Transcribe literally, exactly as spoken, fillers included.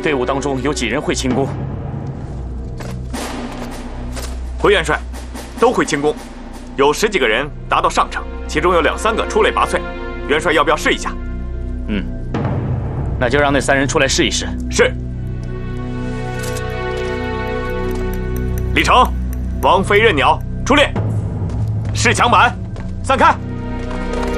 队伍当中有几人会轻功？ 回元帅，都会轻功，有十几个人达到上乘，其中有两三个出类拔萃。元帅要不要试一下？ 嗯，那就让那三人出来试一试。 是。李成、王飞刃鸟出列，试墙板，散开。